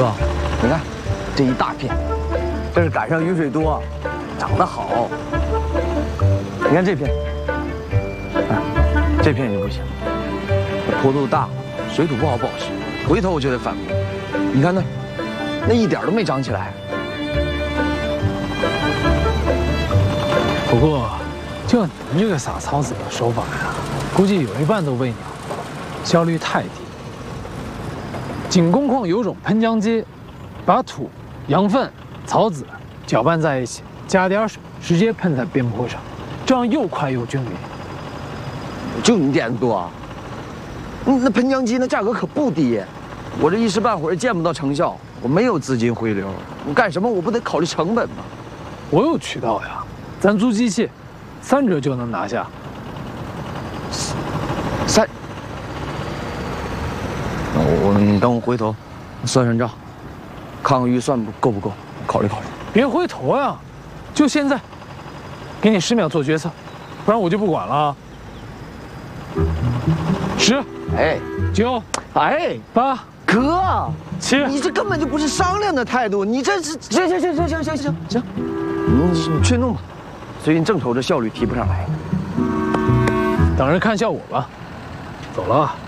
哥，你看这一大片，这是赶上雨水多，长得好。你看这片，这片就不行，坡度大，水土不好使，回头我就得反驳。你看那一点都没长起来。 不过，就你们这个撒草籽的手法呀，估计有一半都喂鸟，效率太低。井工矿有种喷浆机，把土、羊粪、草籽搅拌在一起，加点水，直接喷在边坡上，这样又快又均匀。 就你点子多啊！那喷浆机那价格可不低，我这一时半会儿见不到成效，我没有资金回流，我干什么我不得考虑成本吗？ 我有渠道呀，咱租机器，3折就能拿下。 你等我回头算算账，看看预算够不够，考虑考虑。 别回头呀，就现在，给你10秒做决策，不然我就不管了啊。10， 哎 9， 哎 8， 哥 7， 你这根本就不是商量的态度，你这是行，你去弄吧，最近正愁这效率提不上来。 等着看效果吧。走了。